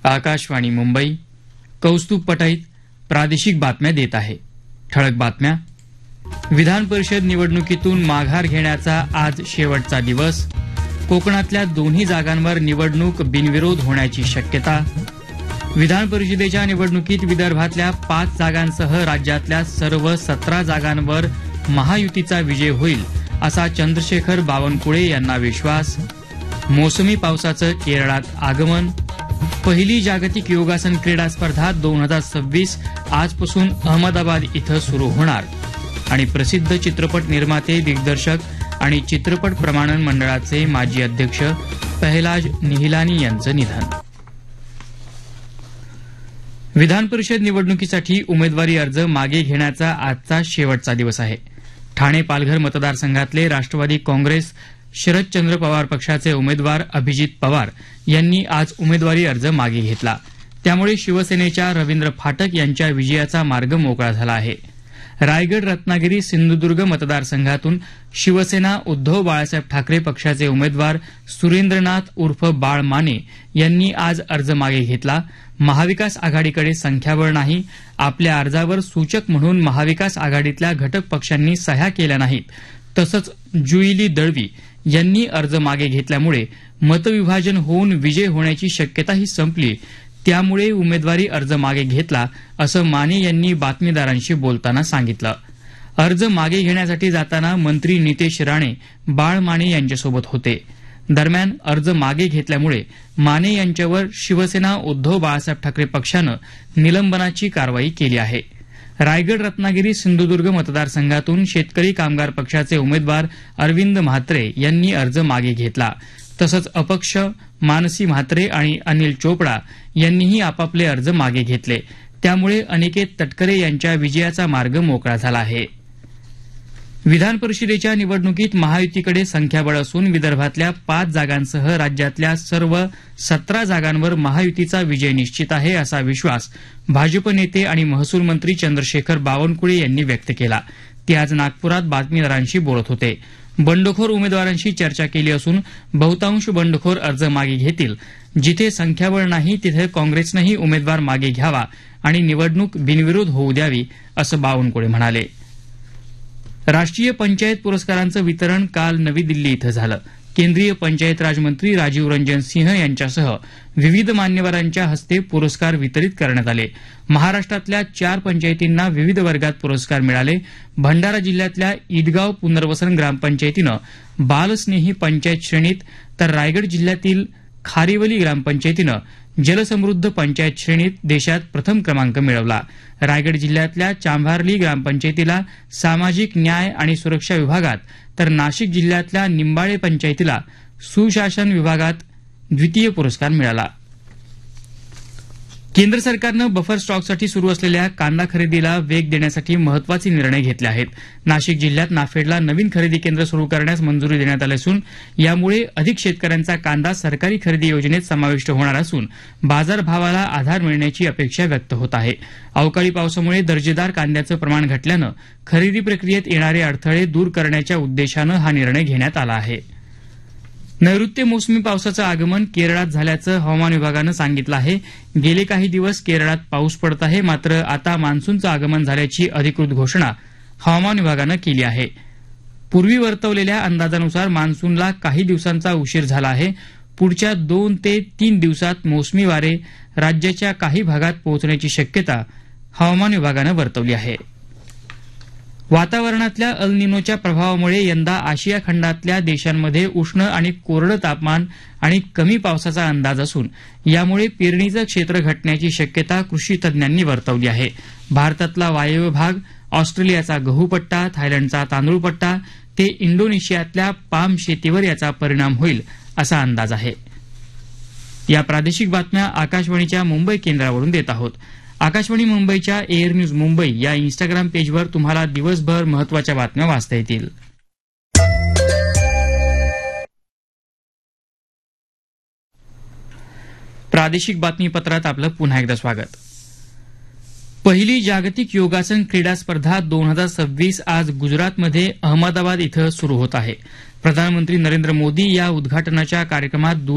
आकाशवाणी मुंबई. कौस्तुभ पटाईत प्रादेशिक बातम्या देत आहे. ठळक बातम्या. विधान परिषद निवडणुकीतून माघार घेण्याचा आज शेवटचा दिवस. कोकणातल्या दोन्ही जागांवर निवडणूक बिनविरोध होण्याची शक्यता. विधान परिषदेच्या निवडणुकीत विदर्भातल्या 5 जागांसह राज्यातल्या सर्व 17 जागांवर महायुतीचा विजय होईल असा चंद्रशेखर बावनकुळे यांना विश्वास. मोसमी पावसाचं केरळात आगमन. पहिली जागतिक योगासन क्रीडा स्पर्धा 2026 आजपासून अहमदाबाद इथं सुरू होणार. आणि प्रसिद्ध चित्रपट निर्माते, दिग्दर्शक आणि चित्रपट प्रमाणन मंडळाचे माजी अध्यक्ष पहलाज निहिलानी यांचं निधन. विधान परिषद निवडणुकीसाठी उमेदवारी अर्ज मागे घेण्याचा आजचा शेवटचा दिवस आहे. ठाणे पालघर मतदारसंघातले राष्ट्रवादी काँग्रेस शरदचंद्र पवार पक्षाचे उमेदवार अभिजित पवार यांनी आज उमेदवारी अर्ज मागे घेतला. त्यामुळे शिवसेनेच्या रवींद्र फाटक यांच्या विजयाचा मार्ग मोकळा झाला आहे. रायगड, रत्नागिरी, सिंधुदुर्ग मतदारसंघातून शिवसेना उद्धव बाळासाहेब ठाकरे पक्षाचे उमेदवार सुरेंद्रनाथ उर्फ बाळ माने यांनी आज अर्ज मागे घेतला. महाविकास आघाडीकडे संख्याबळ नाही. आपल्या अर्जावर सूचक म्हणून महाविकास आघाडीतल्या घटक पक्षांनी सह्या केल्या नाहीत. तसंच जुईली दळवी यांनी अर्ज मागे घेतल्यामुळे मतविभाजन होऊन विजय होण्याची शक्यताही संपली. त्यामुळे उमेदवारी अर्ज मागे घेतला असं माने यांनी बातमीदारांशी बोलताना सांगितलं. अर्ज मागे घेण्यासाठी जाताना मंत्री नितेश राणे बाळ माने यांच्यासोबत होते. दरम्यान अर्ज मागे घेतल्यामुळे माने यांच्यावर शिवसेना उद्धव बाळासाहेब ठाकरे पक्षानं निलंबनाची कारवाई केली आहे. रायगड, रत्नागिरी, सिंधुदुर्ग मतदारसंघातून शेतकरी कामगार पक्षाचे उमेदवार अरविंद म्हात्रे यांनी अर्ज मागे घेतला. तसंच अपक्ष मानसी म्हात्रे आणि अनिल चोपडा यांनीही आपापले अर्ज मागे घेतले. त्यामुळे अनिकेत तटकरे यांच्या विजयाचा मार्ग मोकळा झाला आहे. विधान परिषदेच्या निवडणुकीत महायुतीकडे संख्याबळ असून विदर्भातल्या 5 जागांसह राज्यातल्या सर्व 17 जागांवर महायुतीचा विजय निश्चित आहे असा विश्वास भाजप नेते आणि महसूल मंत्री चंद्रशेखर बावनकुळे यांनी व्यक्त केला. ते आज नागपुरात बातमीदारांशी बोलत होते. बंडखोर उमेदवारांशी चर्चा केली असून बहुतांश बंडखोर अर्ज मागे घेतील. जिथे संख्याबळ नाही तिथे काँग्रेसनंही उमेदवार मागे घ्यावा आणि निवडणूक बिनविरोध होऊ द्यावी असं बावनकुळे म्हणाले. राष्ट्रीय पंचायत पुरस्कारांचं वितरण काल नवी दिल्ली इथं झालं. केंद्रीय पंचायत राज मंत्री राजीव रंजन सिंह यांच्यासह विविध मान्यवरांच्या हस्ते पुरस्कार वितरित करण्यात आले. महाराष्ट्रातल्या 4 पंचायतींना विविध वर्गात पुरस्कार मिळाले. भंडारा जिल्ह्यातल्या ईदगाव पुनर्वसन ग्रामपंचायतीनं बालस्नेही पंचायत श्रेणीत तर रायगड जिल्ह्यातील खारिवली ग्रामपंचायतीनं जलसमृद्ध पंचायत श्रेणीत देशात प्रथम क्रमांक मिळवला. रायगड जिल्ह्यातल्या चांभारली ग्रामपंचायतीला सामाजिक न्याय आणि सुरक्षा विभागात तर नाशिक जिल्ह्यातल्या निंबाळे पंचायतीला सुशासन विभागात द्वितीय पुरस्कार मिळाला. केंद्र सरकारनं बफर स्टॉकसाठी सुरू असलेल्या कांदा खरेदीला वेग देण्यासाठी महत्वाचे निर्णय घेतले आहेत. नाशिक जिल्ह्यात नाफेडला नवीन खरेदी केंद्र सुरू करण्यास मंजुरी देण्यात आली असून यामुळे अधिक शेतकऱ्यांचा कांदा सरकारी खरेदी योजनेत समाविष्ट होणार असून बाजारभावाला आधार मिळण्याची अपेक्षा व्यक्त होत आहे. अवकाळी पावसामुळे दर्जेदार कांद्याचं प्रमाण घटल्यानं खरेदी प्रक्रियेत येणारे अडथळे दूर करण्याच्या उद्देशानं हा निर्णय घेण्यात आला आहे. नैऋत्य मोसमी पावसाचं आगमन केरळात झाल्याचं हवामान विभागानं सांगितलं आहे. गेले काही दिवस केरळात पाऊस पडत आहे. मात्र आता मान्सूनचं आगमन झाल्याची अधिकृत घोषणा हवामान विभागानं केली आहे. पूर्वी वर्तवलेल्या अंदाजानुसार मान्सूनला काही दिवसांचा उशीर झाला आहे. पुढच्या 2 ते 3 दिवसात मोसमी वारे राज्याच्या काही भागात पोहोचण्याची शक्यता हवामान विभागानं वर्तवली आहे. वातावरणातल्या अल निनोच्या प्रभावामुळे यंदा आशिया खंडातल्या देशांमध्ये उष्ण आणि कोरडं तापमान आणि कमी पावसाचा अंदाज असून यामुळे पेरणीचं क्षेत्र घटण्याची शक्यता कृषी तज्ज्ञांनी वर्तवली आहे. भारतातला वायव्य भाग, ऑस्ट्रेलियाचा गहू पट्टा, थायलंडचा तांदूळ पट्टा ते इंडोनेशियातल्या पाम शेतीवर याचा परिणाम होईल असा अंदाज आहे. या प्रादेशिक बातम्या आकाशवाणीच्या मुंबई केंद्रावरून देत आहोत. आकाशवाणी मुंबईच्या एअर न्यूज मुंबई या इन्स्टाग्राम पेजवर तुम्हाला दिवसभर महत्वाच्या बातम्या वाचता येतील. प्रादेशिक बातमीपत्रात आपलं पुन्हा एकदा स्वागत. पहिली जागतिक योगासन क्रीडा स्पर्धा 2026 आज गुजरातमध्ये अहमदाबाद इथं सुरू होत आहे. प्रधानमंत्री नरेंद्र मोदी या उद्घाटनाच्या कार्यक्रमात